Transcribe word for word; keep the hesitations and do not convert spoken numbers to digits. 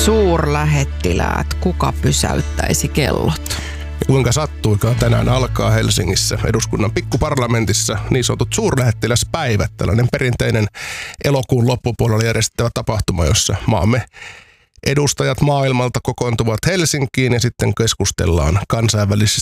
Suurlähettiläät, kuka pysäyttäisi kellot? Ja kuinka sattuikaan, tänään alkaa Helsingissä eduskunnan pikkuparlamentissa niin sanotut suurlähettiläspäivät, tällainen perinteinen elokuun loppupuolella järjestettävä tapahtuma, jossa maamme edustajat maailmalta kokoontuvat Helsinkiin ja sitten keskustellaan kansainvälisistä